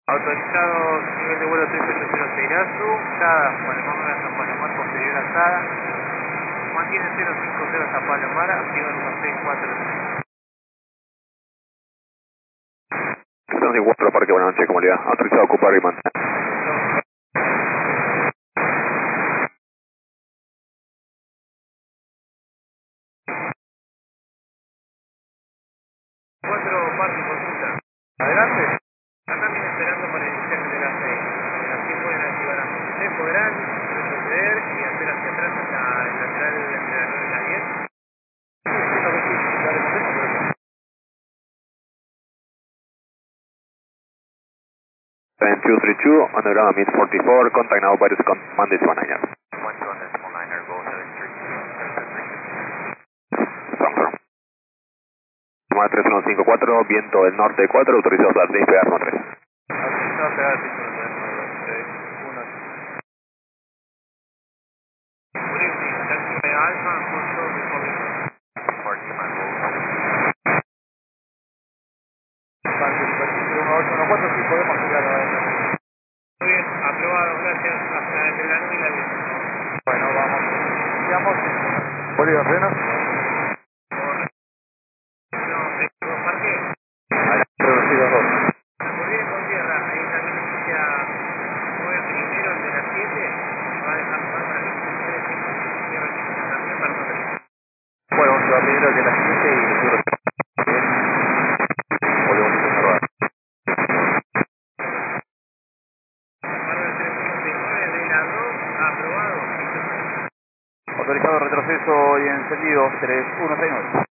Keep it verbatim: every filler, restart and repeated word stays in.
Autorizado nivel de vuelo tres ocho cero seis Asu, Sada, Palomar hasta Palomar, posterior a Sada. Mantiene cero cinco cero hasta Palomar, activa uno seis cuatro tres. ciento cincuenta, Parque, buenas noches, comunidad. Autorizado a ocupar y mantener. cuatro Parque, consulta. Adelante. Acá viene esperando para iniciar de las seis. Así pueden activar ambos. Ustedes podrán retroceder y hacer hacia atrás hasta el lateral entre la nueve y la diez. seven two three two, on the ground, mid forty-four, contact now by the Monday one niner. one two on decimal niner, go seven three two. Confirm. Tomar tres uno cinco cuatro, viento del norte cuatro, autorizado a seis, pegar no tres. Autorizado a pegar seis uno tres uno. Good evening, taxi Alpha, control republic. Party man, go. Parque, superficie uno ocho uno cuatro, sí podemos girar adelante. Muy bien, aprobado, gracias. Hasta entre la nueve y la diez. Bueno, vamos. Iniciamos. Bolívar, freno. No, tengo parque. Reducido dos. Volver con tierra, ahí también inicia nueve primero de las siete. Va a dejar lugar para que ustedes cierren también para nosotros. Bueno, se va primero que la siete y nosotros volvemos a observar. Para el tres uno seis nueve de la dos, aprobado. Autorizado retroceso y encendido tres uno seis nueve.